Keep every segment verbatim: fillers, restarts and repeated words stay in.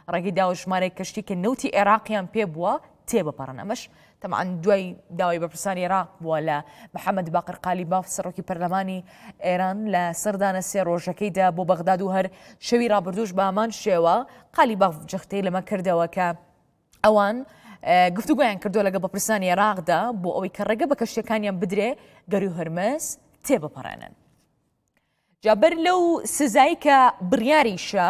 ڕێگەی داوە ژمارەی کەشتی کە نەوتی عێراقیان پێ بووە تێبپەڕن. ئەمەش تەمان دوای داوای بەرپرسانی عێراق بووە لە محەممەد باقر قالیباف سەرۆکی پەرلەمانی ئێران لە سەردانە سێ ڕۆژەکەیدا بۆ بەغداد و هەر شەوی ڕابردوش بە هەمان شێوە قالیباف جەختەی لەمە کردەوە کە ئەوان گفتوگویان کردو لەگە بەپرسانی عێراقدا بۆ ئەوەی کە ڕێگە بە کەشتەکانیان بدرێ گەری و هەرمەز تێبپەڕێنن. جابەر لەو سزایی کە بڕیاریشە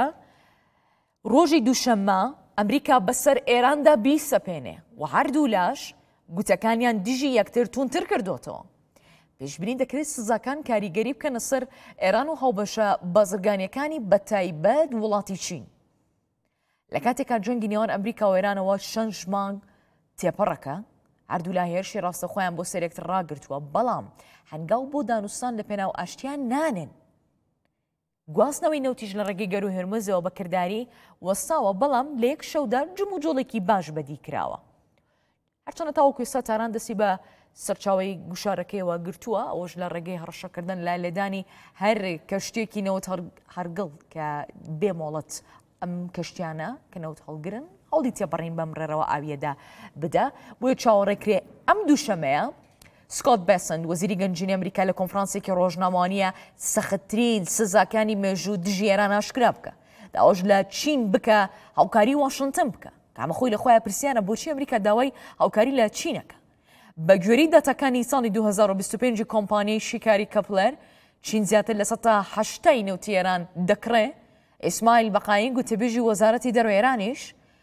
ڕۆژی دووشەممە ئەمریکا بەسەر ئێراندا بیسەپێنێ و هەردوو لاش گوتەکانیان دژی یەکتر تونتر کردوتەوە. پێشبینی دەکرێت سزاکان کاریگەری بکەنە سەر ئێران و هەڵبەشە بازرگانیەکانی بەتایبەت وڵاتی چین. لە کاتێکا جەنگی نێوان ئەمریکا و ئێرانەوە شەش مانگ تێپەڕەکە هەردوو لا هێرشی ڕاستەخۆیان بۆ سەرێکتر ڕاگرتووە، بەڵام هەنگاو بۆ دانوستان لە پێناو ئاشتیان نانن. گواستنەوەی نەوتیش لە ڕێگەی گەر و هەرمەزەوە بەکرداری وەستاوە، بەڵام لە یەک شەودا جم و جۆڵێکی باش بەدی کراوە. هەرچەندە تاوەکو ئێستا تاران دەستی بە سەرچاوی گوشارەکەیەوە گرتووە، ئەوەش لە ڕێگەی هەڕەشەکردن لە لێدانی هەر کەشتێکی نەوت هەرگڵ کە بێمۆڵەت ئەم کەشتیانە کە نەوت هەڵگرن هەڵی تێپەڕین بەم ڕێرەوە ئاویەدا بدە. بۆیە چاوەڕێکرێ ئەم دووشەمەیە سکۆت بێسند وەزیری گەنجینی ئەمریکا لە کۆنفرانسێکی ڕۆژنامەوانیە سەختترین سزاکانی مێژوو دژی ئێران ئاشکرا بکە، داواش لە چین بکە هاوکاری واشنتن بکە. کامە خۆی لە خۆیان پرسیانە بۆچی ئەمریکا داوای هاوکاری لە چینەکە. بە گوێرەی داتەکانی ساڵی دوو هەزار و بیست و پێنج کۆمپانیای شیکاری کەپلەر چین زیاتر لە سەد هەشتای نەوتی ئێران دەکڕێ. ئیسماعیل بەقاین گوتەبێژی وەزارەتی دەرۆی ئێرانیش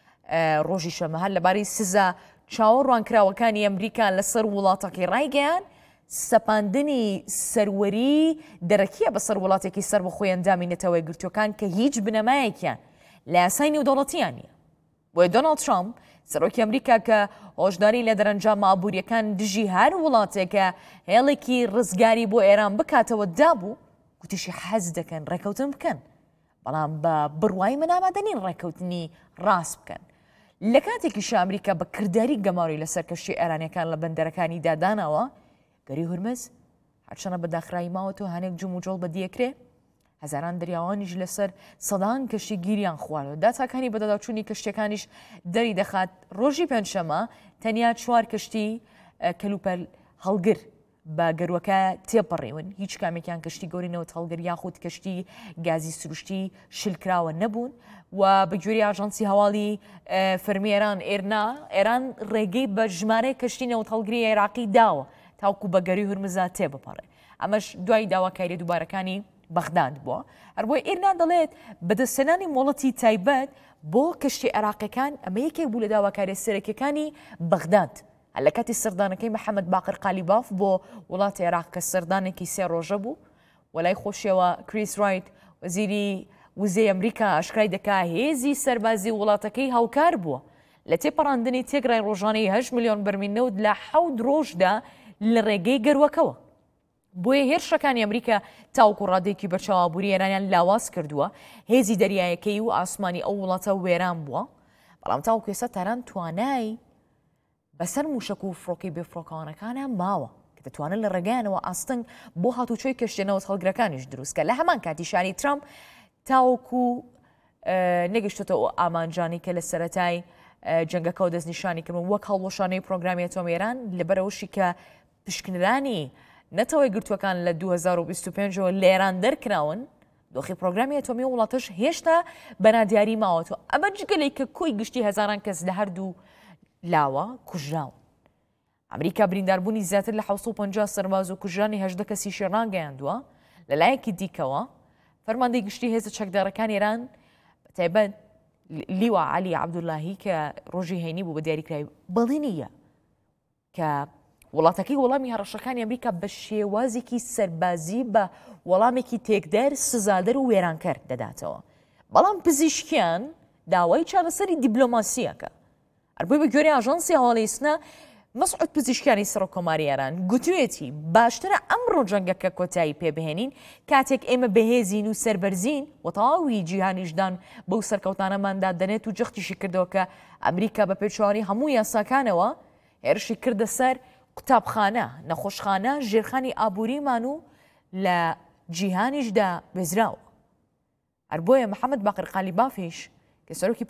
ڕۆژی شەمە هەر لەبارەی سزا چاوەڕوانکراوەکانی ئەمریکا لەسەر وڵاتەکەی ڕایگەیان سەپاندنی سەروەری دەرەکیە بەسەر وڵاتێکی سەر بە خۆی ئەندامی نەتەوەی گرتوەکان کە هیچ بنەمایەکیان لە یاسای نێودەوڵەتیان نیە. بۆیە دۆناڵد ترامپ سەرۆکی ئەمریکا کە هۆشداری لە دەرەنجام ئابوووریەکان دژی هەر وڵاتێکە هێڵێکی ڕزگاری بۆ ئێران بکاتەوە دابوو، گوتیشی حەز دەکەن ڕێکەوتن بکەن، بەڵام بە بڕوای منامەدەنین ڕێکەوتنی ڕاست بکەن. لە کاتێکیش ئەمریکا بە کردداری گەماوی لەسەر کەشتی ئێرانیەکان لە بەندەرەکانی دادانەوە گەری هورمز هەرچەنە بە داخرایی ماوەتەوە هەنێک جم و جۆڵ بەدیەکرێ، هەزاران دەریاوانیش لەسەر سەدان کەشتی گیریان خوارەوە. داتاکانی بەدەداچوونی کەشتەکانیش دەری دەخات. ڕۆژی پێنجشەمە تەنیا چوار کەشتی کەلوپەل هەڵگر بە گەروەکە تێپەڕێون، هیچ کامێکیان کەشتی گەورینەوە هەڵگر یاخود کەشتی گازی سروشتی شلکراوە نەبوون. و بە گوێری ئاژانسی هەواڵی فەرمی ئێران ئێرنا ئێران ڕێگەی بە ژمارەی کەشتی نەوت هەڵگری عێراقی داوە تاوکو بە گەری هورمزا تێبپەڕێ. ئەمەش دوای داواکاری دووبارەکانی بەغداد بووە. هەروەی ئێرنا دەڵێت بەدەستێنانی مۆڵەتی تایبەت بۆ کەشتی عێراقیەکان ئەمە یەکێک بوو لە داواکاری سەرەکیەکانی بەغداد لە کاتی سەردانەکەی محەممەد باقر قالیباف بۆ وڵاتی عێراق کە سەردانێکی سێ ڕۆژە بوو. وەلای خۆشیەوە کریس ڕایت وەزیری وزەی ئەمریکا ئاشکرای دەکا هێزی سەربازی وڵاتەکەی هاوکار بووە لە تێپەڕاندنی تێگرای ڕۆژانەی هەشت ملیۆن بەرمیل نەوت لە حەوت ڕۆژدا لە ڕێگەی گەروەکەوە. بۆیە هێرشەکانی ئەمریکا تاوکو ڕادێکی بەرچاوابووری ئێرانیان لاواز کردووە، هێزی دەریایەکەی و ئاسمانی ئەو وڵاتە وێران بووە، بەڵام تاوکو ئێستا تاران توانای بەسەر موشک و فڕۆکەی بێفڕۆکەوانەکانیان ماوە کە دەتوانن لە ڕێگەیانەوە ئاستنگ بۆ هاتوچۆی کەشتێنەوە هەڵگرەکانیش دروستکە. لە هەمان کاتیشانی ترامپ تاوەکو نەگەشتێتەوە ئامانجانی کە لە سەرەتای جەنگەکە و دەستنیشانی کردن وەک هەڵوەشانەی پرۆگرامی ئەتۆمی ئێران لەبەرەوەشی کە پشکنرانی نەتەوەی گرتوەکان لە دوو هەزار و بیست و پێنج لە ئێران دەرکراون، دۆخی پرۆگرامی ئەتۆمی وڵاتەش هێشتا بەنادیاری ماوەتەوە. ئەمە جگەلێک کە کۆی گشتی هەزاران کەس لە هەردوو لاوە کوژراون. ئەمریکا برینداربوونی زیاتر لە حەوت و پەنجا سەرباز و کوژرانی هەژدە کەسیشی ڕاگەیاندووە. لەلایەکی دیکەوە فەرماندەی گشتی هێزە چەکدارەکانی ئێران بەتایبەت لیوا عەلی عەبدوڵاهی کە ڕۆژی هەینی بوو بە دیاریکراوی بەڵێ نییە کە وڵاتەکەی وەڵامی هەڕەشەکانی ئەمریکا بە شێوازێکی سەربازی بە وەڵامێکی تێکدەر سزادەر و وێرانکەر دەداتەوە. بەڵام پزیشکیان داوای چارەسەری دیبلۆماسیەکە. هەربۆی بە گوێرەی ئاژانسی هەواڵی ئیسنا مەسعود پزیشکیانی سەرۆکۆماری ئێران گوتوێتی باشترە ئەمڕۆ جەنگەکە کۆتایی پێبهێنین کاتێک ئێمە بەهێزین و سەربەرزین و تەواوی جیهانیشدان بەو سەرکەوتانەماندا دەنێت و جەختیشی کردەوە کە ئەمریکا بە پێچوانی هەموو یاساکانەوە هێرشی کردە سەر قوتابخانە، نەخۆشخانە، ژێرخانی ئابووریمان و لە جیهانیشدا بێزراوە. هەر بۆیە محەممەد باقر قالیبافیش کە سەرۆکی